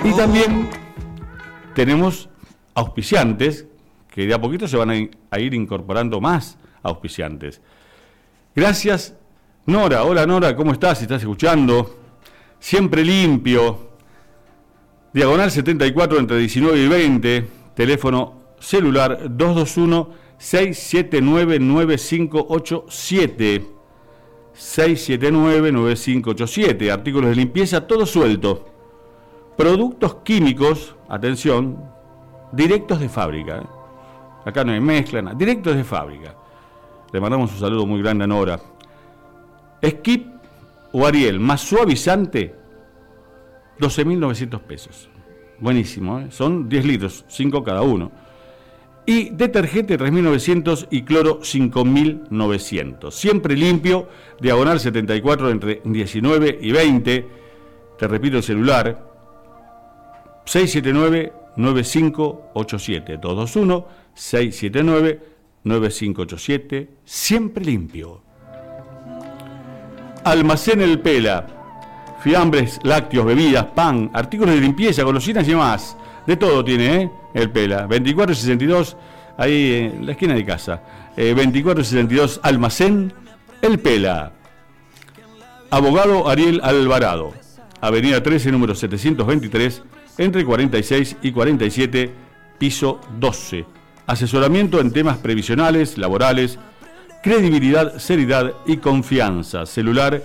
Y también tenemos auspiciantes, que de a poquito se van a ir incorporando más auspiciantes. Gracias, Nora. Hola, Nora, ¿cómo estás? ¿Estás escuchando? Siempre limpio. Diagonal 74 entre 19 y 20. Teléfono celular 221-679-9587. 679-9587. Artículos de limpieza, todo suelto. Productos químicos, atención, directos de fábrica. Acá no hay mezcla, nada. Directos de fábrica. Le mandamos un saludo muy grande a Nora. Skip o Ariel, más suavizante, 12.900 pesos. Buenísimo, ¿eh? Son 10 litros, 5 cada uno. Y detergente 3.900 y cloro 5.900. Siempre limpio, diagonal 74 entre 19 y 20. Te repito el celular, 679-9587. 221-679-9587. Siempre limpio. Almacén El Pela. Fiambres, lácteos, bebidas, pan, artículos de limpieza, golosinas y más. De todo tiene, ¿eh? El Pela. 2462, ahí en la esquina de casa. 2462, Almacén El Pela. Abogado Ariel Alvarado. Avenida 13, número 723, entre 46 y 47, piso 12. Asesoramiento en temas previsionales, laborales, credibilidad, seriedad y confianza. Celular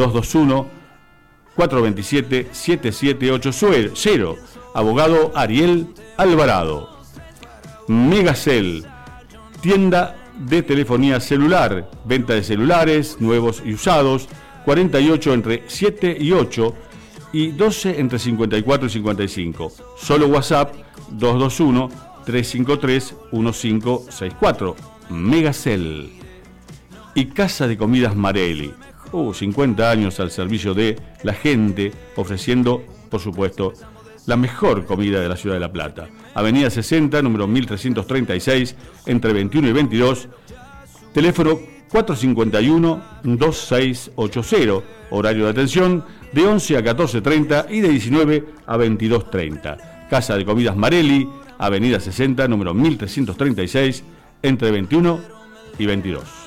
221-427-7780. Abogado Ariel Alvarado. Megacel, tienda de telefonía celular, venta de celulares nuevos y usados, 48 entre 7 y 8 y 12 entre 54 y 55. Solo WhatsApp 221-353-1564. Megacel. Y Casa de Comidas Marelli. 50 años al servicio de la gente, ofreciendo, por supuesto, la mejor comida de la ciudad de La Plata. Avenida 60, número 1336, entre 21 y 22. Teléfono 451-2680. Horario de atención de 11 a 14:30 y de 19 a 22:30. Casa de Comidas Marelli, Avenida 60, número 1336, entre 21 y 22.